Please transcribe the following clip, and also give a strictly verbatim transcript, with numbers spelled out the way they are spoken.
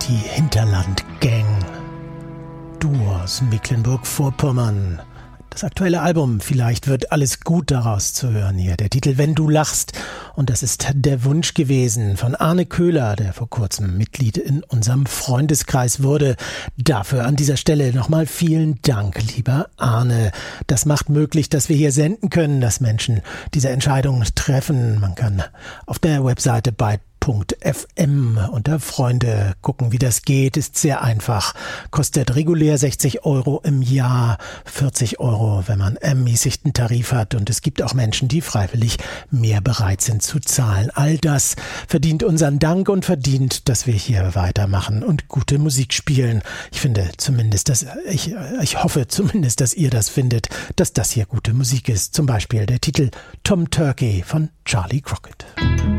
die Hinterland-Gang. Duo aus Mecklenburg-Vorpommern. Das aktuelle Album Vielleicht wird alles gut daraus zu hören hier. Der Titel Wenn du lachst. Und das ist der Wunsch gewesen von Arne Köhler, der vor kurzem Mitglied in unserem Freundeskreis wurde. Dafür an dieser Stelle nochmal vielen Dank, lieber Arne. Das macht möglich, dass wir hier senden können, dass Menschen diese Entscheidung treffen. Man kann auf der Webseite bei F M unter Freunde gucken, wie das geht, ist sehr einfach. Kostet regulär sechzig Euro im Jahr, vierzig Euro, wenn man ermäßigten Tarif hat. Und es gibt auch Menschen, die freiwillig mehr bereit sind zu zahlen. All das verdient unseren Dank und verdient, dass wir hier weitermachen und gute Musik spielen. Ich finde zumindest, dass ich, ich hoffe zumindest, dass ihr das findet, dass das hier gute Musik ist. Zum Beispiel der Titel Tom Turkey von Charlie Crockett.